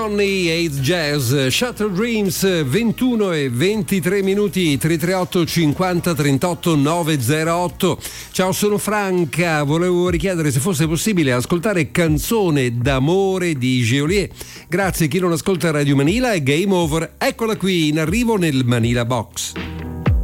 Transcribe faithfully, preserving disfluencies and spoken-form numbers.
Johnny eight Jazz, Shutter Dreams, ventuno e ventitré minuti, tre tre otto cinquanta trentotto novecentotto. Ciao, sono Franca, volevo richiedere se fosse possibile ascoltare Canzone d'amore di Geolier. Grazie, chi non ascolta Radio Manila è Game Over, eccola qui in arrivo nel Manila Box.